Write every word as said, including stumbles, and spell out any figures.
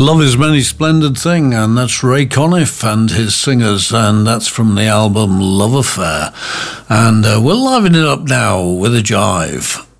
Love is Many Splendid Thing, and that's Ray Conniff and his singers, and that's from the album Love Affair. And uh, we're livening it up now with a jive.